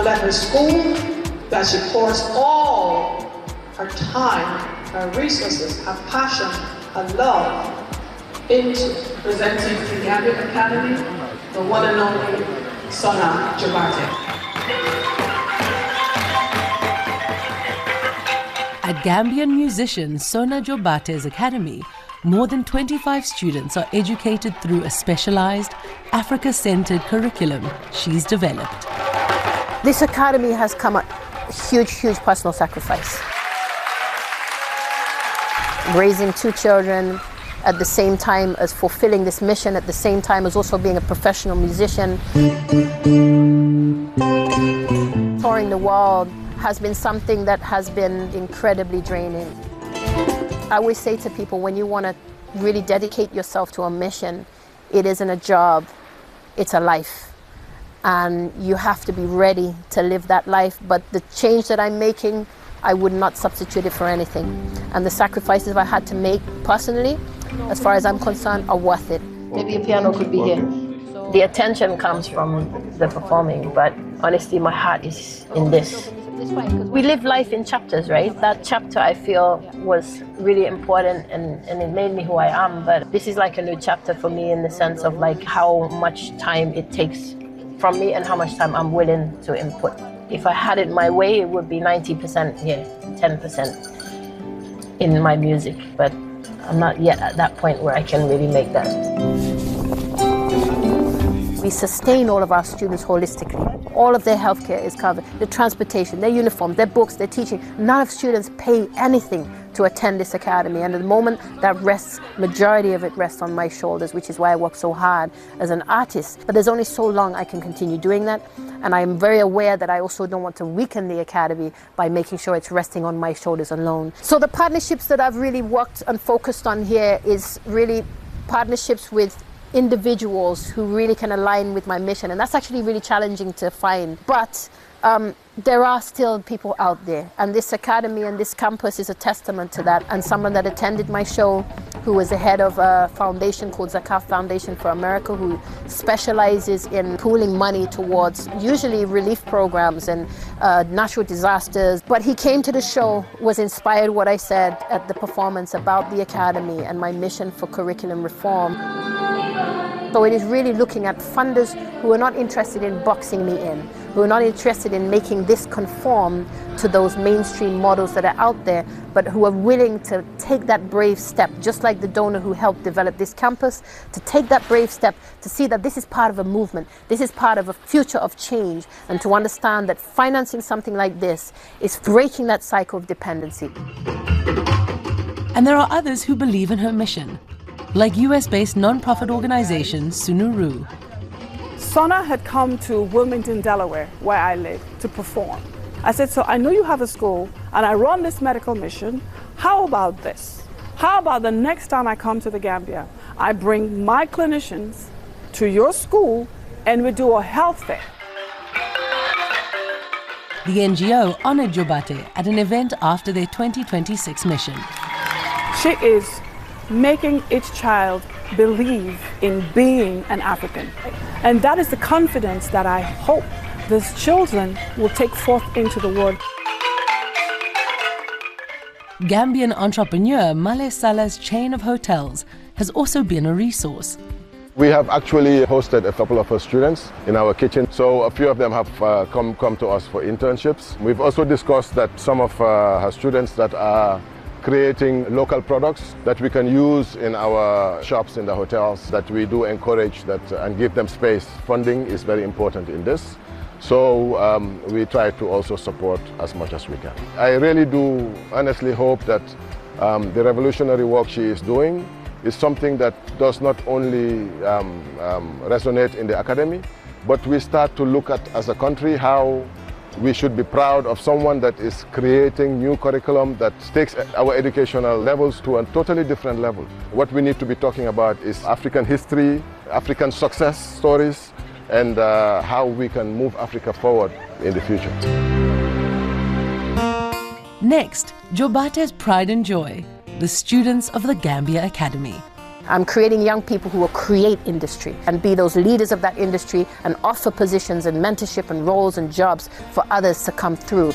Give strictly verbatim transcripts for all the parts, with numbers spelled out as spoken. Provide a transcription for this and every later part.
let her school, that she pours all her time, her resources, her passion, her love into presenting the Gambia Academy, the one and only Sona Jobate. At Gambian musician Sona Jobate's Academy, more than twenty-five students are educated through a specialized, Africa-centered curriculum she's developed. This academy has come at huge, huge personal sacrifice. Raising two children at the same time as fulfilling this mission, at the same time as also being a professional musician. Touring the world has been something that has been incredibly draining. I always say to people, when you want to really dedicate yourself to a mission, it isn't a job, it's a life. And you have to be ready to live that life. But the change that I'm making, I would not substitute it for anything. And the sacrifices I had to make personally, as far as I'm concerned, are worth it. Maybe a piano could be here. The attention comes from the performing, but honestly, my heart is in this. We live life in chapters, right? That chapter I feel was really important and, and it made me who I am. But this is like a new chapter for me in the sense of like how much time it takes from me and how much time I'm willing to input. If I had it my way, it would be ninety percent here, ten percent in my music. But I'm not yet at that point where I can really make that. We sustain all of our students holistically. All of their healthcare is covered, the transportation, their uniform, their books, their teaching. None of students pay anything to attend this academy. And at the moment, that rests, majority of it rests on my shoulders, which is why I work so hard as an artist. But there's only so long I can continue doing that. And I'm very aware that I also don't want to weaken the academy by making sure it's resting on my shoulders alone. So the partnerships that I've really worked and focused on here is really partnerships with individuals who really can align with my mission, and that's actually really challenging to find. But um, there are still people out there, and this academy and this campus is a testament to that. And someone that attended my show, who was the head of a foundation called Zakaf Foundation for America, who specializes in pooling money towards usually relief programs and uh, natural disasters. But he came to the show, was inspired what I said at the performance about the academy and my mission for curriculum reform. So it is really looking at funders who are not interested in boxing me in, who are not interested in making this conform to those mainstream models that are out there, but who are willing to take that brave step, just like the donor who helped develop this campus, to take that brave step to see that this is part of a movement, this is part of a future of change, and to understand that financing something like this is breaking that cycle of dependency. And there are others who believe in her mission, like U S-based non-profit organization Sunuru. Sona had come to Wilmington, Delaware, where I live, to perform. I said, so I know you have a school and I run this medical mission. How about this? How about the next time I come to the Gambia, I bring my clinicians to your school and we do a health fair. The N G O honored Jobate at an event after their twenty twenty-six mission. She is making each child believe in being an African. And that is the confidence that I hope these children will take forth into the world. Gambian entrepreneur Male Salah's chain of hotels has also been a resource. We have actually hosted a couple of our students in our kitchen, so a few of them have uh, come, come to us for internships. We've also discussed that some of uh, our students that are creating local products that we can use in our shops in the hotels, that we do encourage that and give them space. Funding is very important in this. So um, we try to also support as much as we can. I really do honestly hope that um, the revolutionary work she is doing is something that does not only um, um, resonate in the academy, but we start to look at as a country how we should be proud of someone that is creating new curriculum that takes our educational levels to a totally different level. What we need to be talking about is African history, African success stories, and uh, how we can move Africa forward in the future. Next, Jobate's pride and joy, the students of the Gambia Academy. I'm creating young people who will create industry and be those leaders of that industry and offer positions and mentorship and roles and jobs for others to come through.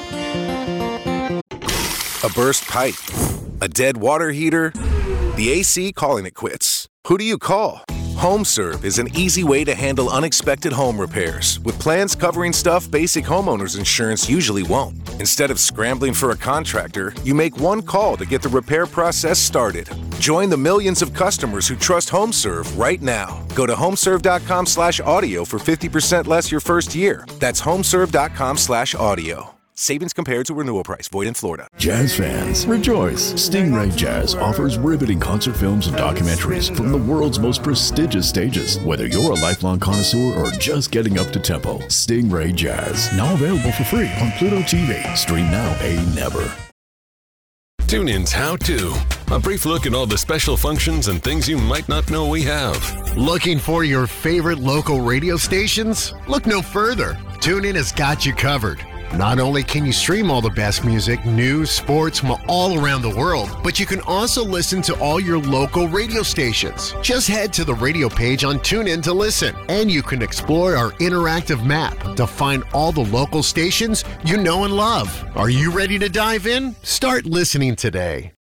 A burst pipe, a dead water heater, the A C calling it quits. Who do you call? HomeServe is an easy way to handle unexpected home repairs with plans covering stuff basic homeowners insurance usually won't. Instead of scrambling for a contractor, you make one call to get the repair process started. Join the millions of customers who trust HomeServe right now. Go to homeserve.com slash audio for fifty percent less your first year. That's homeserve.com slash audio. Savings compared to renewal price. Void in Florida. Jazz fans, rejoice! Stingray Jazz offers riveting concert films and documentaries from the world's most prestigious stages. Whether you're a lifelong connoisseur or just getting up to tempo, Stingray Jazz, now available for free on Pluto T V. Stream now, pay never. TuneIn's How To. A brief look at all the special functions and things you might not know we have. Looking for your favorite local radio stations? Look no further. TuneIn has got you covered. Not only can you stream all the best music, news, sports from all around the world, but you can also listen to all your local radio stations. Just head to the radio page on TuneIn to listen, and you can explore our interactive map to find all the local stations you know and love. Are you ready to dive in? Start listening today.